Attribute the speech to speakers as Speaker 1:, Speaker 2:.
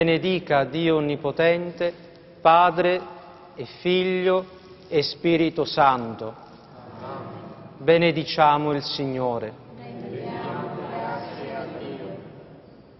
Speaker 1: Benedica Dio Onnipotente, Padre e Figlio e Spirito Santo. Benediciamo il Signore.